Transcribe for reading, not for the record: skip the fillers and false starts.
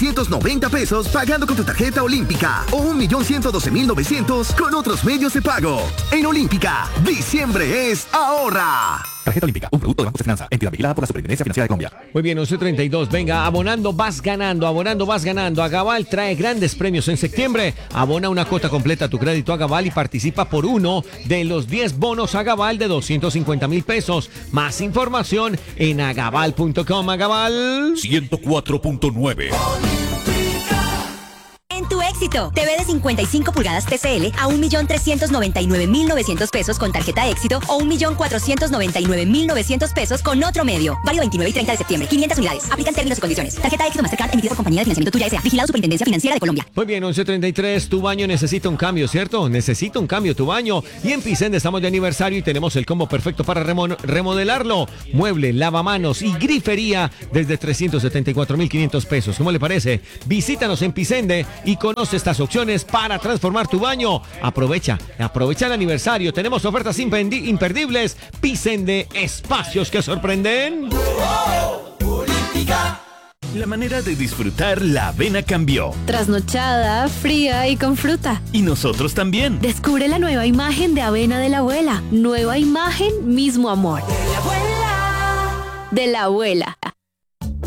1.990.000 pesos pagando con tu tarjeta Olímpica o 1.112.900 con otros medios de pago. En Olímpica, diciembre es ahorra. Tarjeta Olímpica, un producto de Banco de Finanza, entidad vigilada por la Superintendencia Financiera de Colombia. Muy bien, 11:32. Venga, abonando vas ganando, abonando vas ganando. Agaval trae grandes premios en septiembre. Abona una cuota completa a tu crédito Agaval y participa por uno de los 10 bonos Agaval de 250.000 pesos. Más información en agaval.com. Agaval 104.9. En tu éxito, TV de 55 pulgadas TCL a 1.399.900 pesos con tarjeta éxito o 1.499.900 pesos con otro medio. Válido 29 y 30 de septiembre. 500 unidades. Aplican términos y condiciones. Tarjeta éxito Mastercard emitida por Compañía de Financiamiento Tuya S.A. Vigilado Superintendencia Financiera de Colombia. Muy bien, 11:33. Tu baño necesita un cambio, ¿cierto? Necesita un cambio tu baño. Y en Picende estamos de aniversario y tenemos el combo perfecto para remodelarlo. Mueble, lavamanos y grifería desde 374.500 pesos. ¿Cómo le parece? Visítanos en Picende y conoce estas opciones para transformar tu baño. Aprovecha el aniversario. Tenemos ofertas imperdibles. Picende, espacios que sorprenden. La manera de disfrutar la avena cambió. Trasnochada, fría y con fruta. Y nosotros también. Descubre la nueva imagen de avena de la abuela. Nueva imagen, mismo amor. De la abuela.